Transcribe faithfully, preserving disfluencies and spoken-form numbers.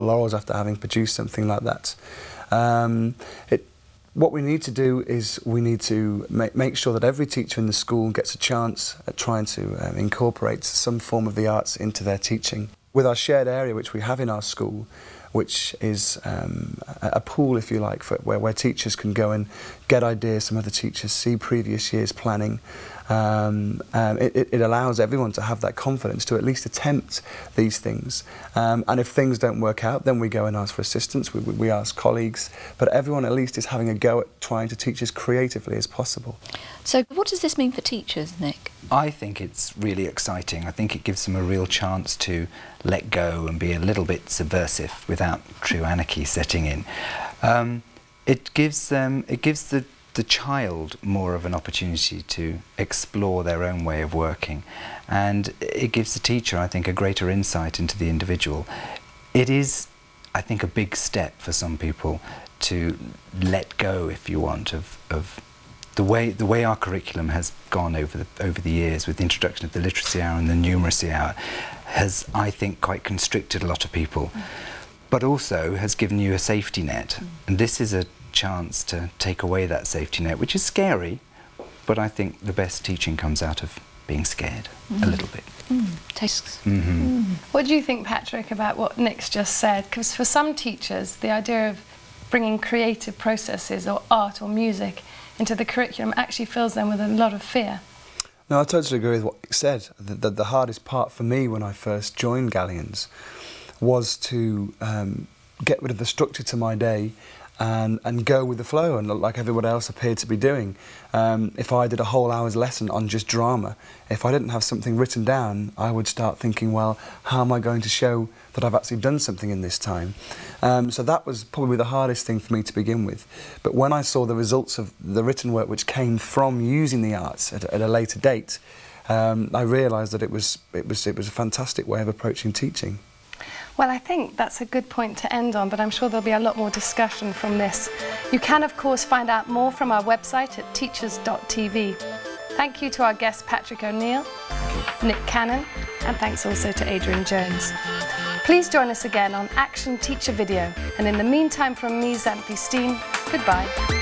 laurels after having produced something like that. Um, it, what we need to do is we need to make, make sure that every teacher in the school gets a chance at trying to um, incorporate some form of the arts into their teaching. With our shared area which we have in our school, which is um, a, a pool, if you like, for, where, where teachers can go and get ideas from other teachers, see previous years' planning. Um, um, it, it allows everyone to have that confidence to at least attempt these things. Um, and if things don't work out, then we go and ask for assistance, we, we ask colleagues, but everyone at least is having a go at trying to teach as creatively as possible. So what does this mean for teachers, Nick? I think it's really exciting. I think it gives them a real chance to let go and be a little bit subversive without true anarchy setting in. Um, it gives them, it gives the the child more of an opportunity to explore their own way of working, and it gives the teacher, I think, a greater insight into the individual. It is, I think, a big step for some people to let go, if you want, of, of the way the way our curriculum has gone over the over the years, with the introduction of the literacy hour and the numeracy hour, has, I think, quite constricted a lot of people, mm. but also has given you a safety net, mm. and this is a chance to take away that safety net, which is scary, but I think the best teaching comes out of being scared mm. a little bit. Mm. Tastes. Mm-hmm. Mm. What do you think, Patrick, about what Nick's just said? Because for some teachers, the idea of bringing creative processes or art or music into the curriculum actually fills them with a lot of fear. No, I totally agree with what Nick said. The, the, the hardest part for me when I first joined Galleons was to um, get rid of the structure to my day And, and go with the flow, and like everyone else appeared to be doing. Um, if I did a whole hour's lesson on just drama, if I didn't have something written down, I would start thinking, well, how am I going to show that I've actually done something in this time? Um, so that was probably the hardest thing for me to begin with. But when I saw the results of the written work which came from using the arts at, at a later date, um, I realised that it was, it, was, it was a fantastic way of approaching teaching. Well, I think that's a good point to end on, but I'm sure there'll be a lot more discussion from this. You can, of course, find out more from our website at teachers dot t v. Thank you to our guests Patrick O'Neill, Nick Cannon, and thanks also to Adrian Jones. Please join us again on Action Teacher Video, and in the meantime, from me, Xanthi Steen, goodbye.